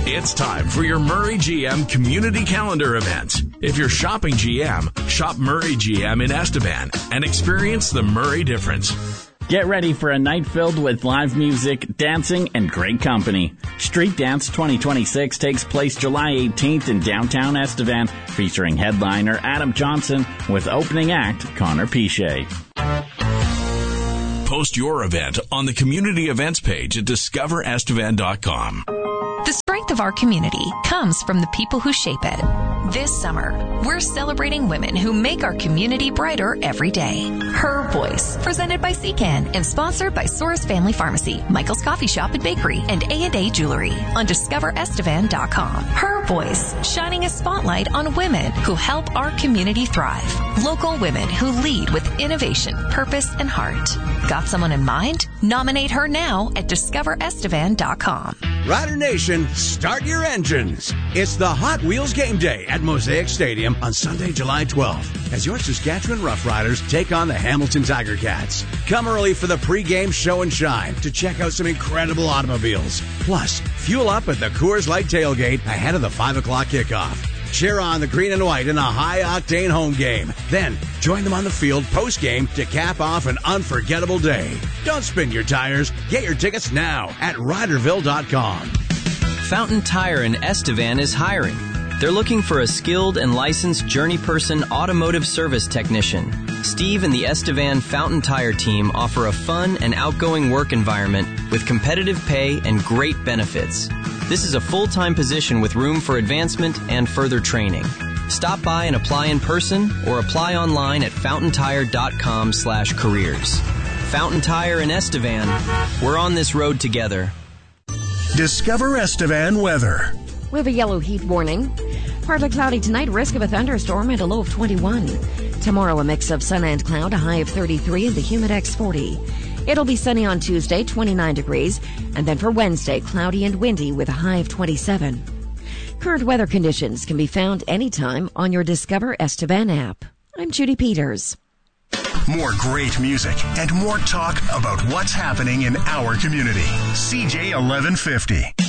It's time for your Murray GM Community Calendar event. If you're shopping GM, shop Murray GM in Estevan and experience the Murray difference. Get ready for a night filled with live music, dancing, and great company. Street Dance 2026 takes place July 18th in downtown Estevan, featuring headliner Adam Johnson with opening act Connor Piche. Post your event on the community events page at discoverestevan.com. The strength of our community comes from the people who shape it. This summer, we're celebrating women who make our community brighter every day. Her Voice, presented by CCAN and sponsored by Soros Family Pharmacy, Michael's Coffee Shop and Bakery, and A&A Jewelry on discoverestevan.com. Her Voice, shining a spotlight on women who help our community thrive. Local women who lead with innovation, purpose, and heart. Got someone in mind? Nominate her now at discoverestevan.com. Rider Nation, start your engines. It's the Hot Wheels Game Day at Mosaic Stadium on Sunday, July 12th, as your Saskatchewan Roughriders take on the Hamilton Tiger Cats. Come early for the pregame show and shine to check out some incredible automobiles. Plus, fuel up at the Coors Light tailgate ahead of the 5 o'clock kickoff. Cheer on the green and white in a high-octane home game. Then, join them on the field post-game to cap off an unforgettable day. Don't spin your tires. Get your tickets now at Riderville.com. Fountain Tire in Estevan is hiring. They're looking for a skilled and licensed journeyperson automotive service technician. Steve and the Estevan Fountain Tire team offer a fun and outgoing work environment with competitive pay and great benefits. This is a full-time position with room for advancement and further training. Stop by and apply in person or apply online at fountaintire.com/careers. Fountain Tire in Estevan. We're on this road together. Discover Estevan weather. We have a yellow heat warning. Partly cloudy tonight, risk of a thunderstorm and a low of 21. Tomorrow, a mix of sun and cloud, a high of 33 and the Humidex 40. It'll be sunny on Tuesday, 29 degrees, and then for Wednesday, cloudy and windy with a high of 27. Current weather conditions can be found anytime on your Discover Estevan app. I'm Judy Peters. More great music and more talk about what's happening in our community. CJ 1150.